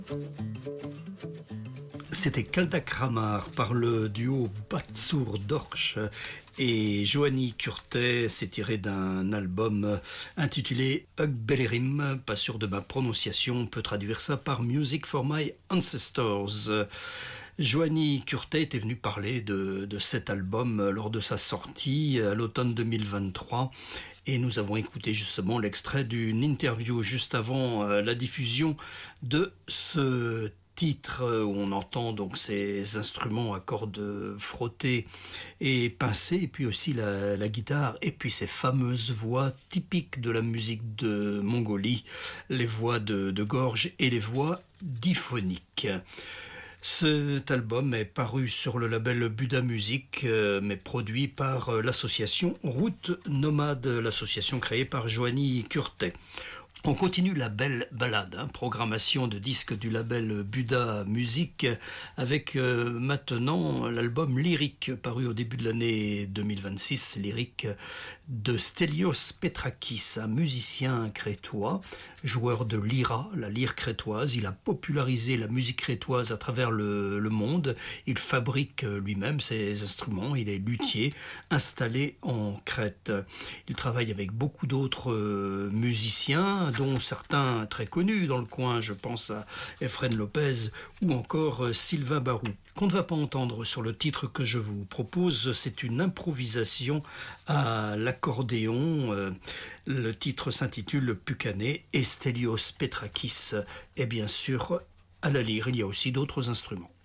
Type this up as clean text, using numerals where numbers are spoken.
C'était Kalda Kramar par le duo Batsur Dorsch et Johanny Kurté. C'est tiré d'un album intitulé Hug Bellerim, pas sûr de ma prononciation, on peut traduire ça par Music for My Ancestors. Johanny Kurté était venu parler de cet album lors de sa sortie à l'automne 2023 et nous avons écouté justement l'extrait d'une interview juste avant la diffusion de ce titre où on entend donc ces instruments à cordes frottées et pincées, et puis aussi la guitare, et puis ces fameuses voix typiques de la musique de Mongolie, les voix de gorge et les voix diphoniques. Cet album est paru sur le label Buddha Music, mais produit par l'association Route Nomade, l'association créée par Johanny Kurté. On continue la belle balade, programmation de disques du label Buddha Music, avec maintenant l'album Lyrique, paru au début de l'année 2026, Lyrique de Stelios Petrakis, un musicien crétois, joueur de lyra, la lyre crétoise. Il a popularisé la musique crétoise à travers le monde. Il fabrique lui-même ses instruments, il est luthier, installé en Crète. Il travaille avec beaucoup d'autres musiciens, dont certains très connus dans le coin, je pense à Efren Lopez ou encore Sylvain Barou. Qu'on ne va pas entendre sur le titre que je vous propose, c'est une improvisation à l'accordéon. Le titre s'intitule Pukané et Stelios Petrakis est bien sûr à la lyre. Il y a aussi d'autres instruments.